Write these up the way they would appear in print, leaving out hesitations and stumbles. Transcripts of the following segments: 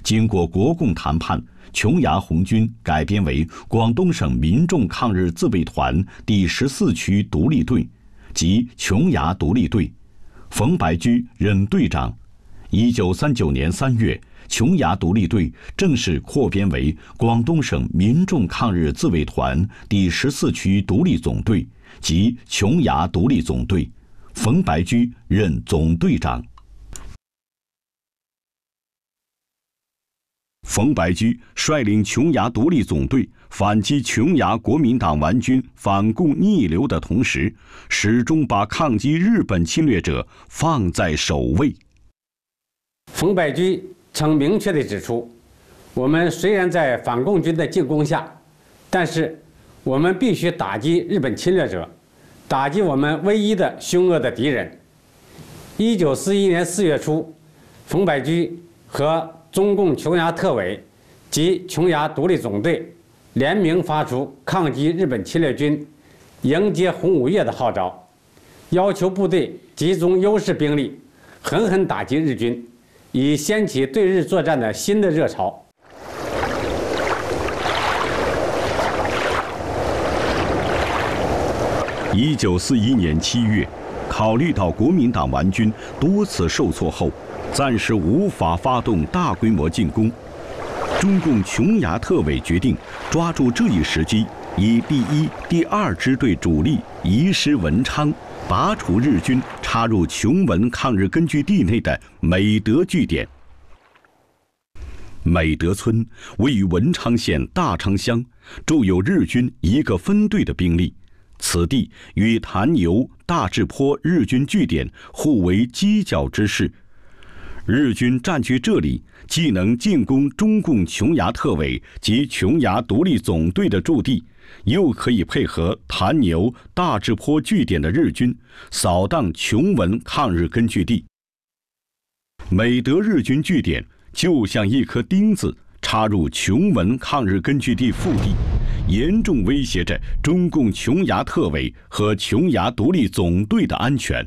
经过国共谈判，琼崖红军改编为广东省民众抗日自卫团第14区独立队，即琼崖独立队，冯白驹任队长。1939年3月，琼崖独立队正式扩编为广东省民众抗日自卫团第14区独立总队，即琼崖独立总队，冯白驹任总队长。冯白驹率领琼崖独立总队反击琼崖国民党顽军反共逆流的同时，始终把抗击日本侵略者放在首位。 冯白驹曾明确地指出，我们虽然在反共军的进攻下，但是我们必须打击日本侵略者，打击我们唯一的凶恶的敌人。1941年4月初，冯白驹和中共琼崖特委及琼崖独立总队联名发出抗击日本侵略军、迎接红五月的号召，要求部队集中优势兵力，狠狠打击日军，以掀起对日作战的新的热潮。 1941年7月，考虑到国民党顽军多次受挫后，暂时无法发动大规模进攻，中共琼崖特委决定抓住这一时机，以第1、第2支队主力移师文昌，拔除日军插入琼文抗日根据地内的美德据点。美德村位于文昌县大昌乡，驻有日军1个分队的兵力。此地与坛牛、大治坡日军据点互为犄角之势。日军占据这里，既能进攻中共琼崖特委及琼崖独立总队的驻地，又可以配合坛牛、大治坡据点的日军，扫荡琼文抗日根据地。美德日军据点就像一颗钉子插入琼文抗日根据地腹地，严重威胁着中共琼崖特委和琼崖独立总队的安全。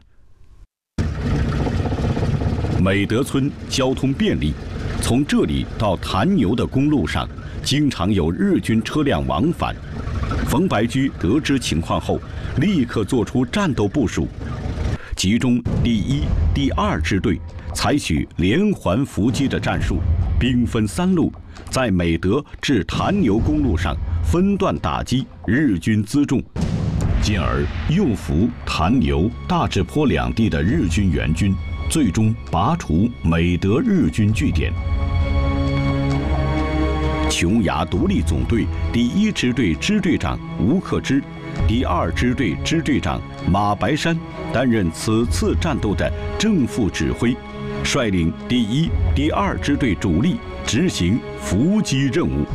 美德村交通便利，从这里到坛牛的公路上，经常有日军车辆往返。冯白驹得知情况后，立刻作出战斗部署，集中第1、第2支队，采取连环伏击的战术，兵分3路，在美德至坛牛公路上分段打击日军辎重，进而诱伏坛牛、大治坡两地的日军援军，最终拔除美德日军据点。琼崖独立总队第1支队支队长吴克之，第2支队支队长马白山担任此次战斗的正副指挥，率领第1、第2支队主力执行伏击任务。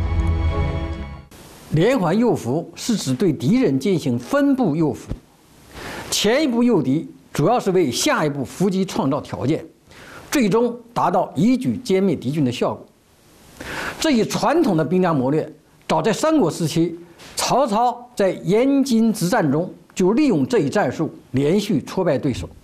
连环诱伏是指对敌人进行分步诱伏，前一步诱敌主要是为下一步伏击创造条件，最终达到一举歼灭敌军的效果。这一传统的兵家谋略，早在三国时期，曹操在延津之战中就利用这一战术，连续挫败对手。